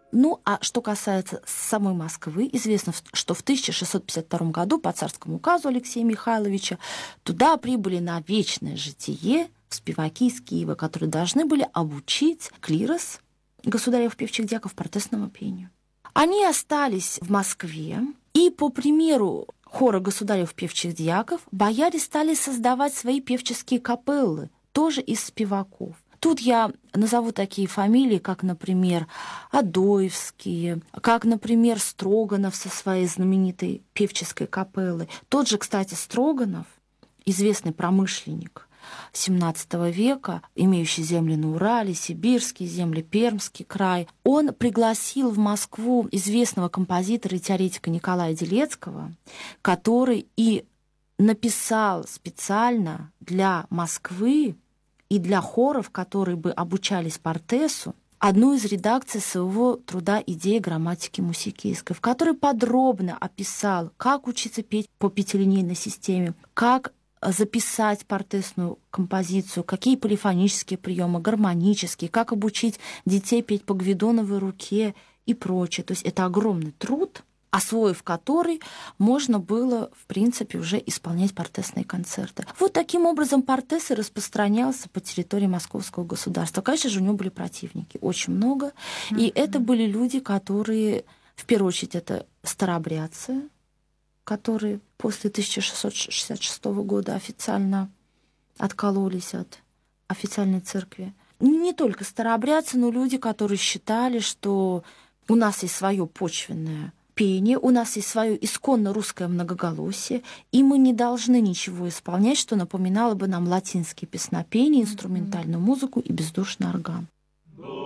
Ну, а что касается самой Москвы, известно, что в 1652 году по царскому указу Алексея Михайловича туда прибыли на вечное житие спеваки из Киева, которые должны были обучить клирос государев певчих дьяков протестному пению. Они остались в Москве, и по примеру хора государев певчих дьяков бояре стали создавать свои певческие капеллы, тоже из спеваков. Тут я назову такие фамилии, как, например, Адоевские, как, например, Строганов со своей знаменитой певческой капеллой. Тот же, кстати, Строганов, известный промышленник XVII века, имеющий земли на Урале, сибирские земли, Пермский край, он пригласил в Москву известного композитора и теоретика Николая Делецкого, который и написал специально для Москвы и для хоров, которые бы обучались Портесу, одну из редакций своего труда «Идея грамматики мусикийской», в которой подробно описал, как учиться петь по пятилинейной системе, как записать портесную композицию, какие полифонические приемы, гармонические, как обучить детей петь по гвидоновой руке и прочее. То есть это огромный труд, освоив который можно было, в принципе, уже исполнять портесные концерты. Вот таким образом Портес и распространялся по территории Московского государства. Конечно же, у него были противники, очень много. И это были люди, которые, в первую очередь, это старообрядцы, которые после 1666 года официально откололись от официальной церкви. Не только старообрядцы, но люди, которые считали, что у нас есть свое почвенное пение, у нас есть свое исконно русское многоголосие, и мы не должны ничего исполнять, что напоминало бы нам латинские песнопения, инструментальную музыку и бездушный орган.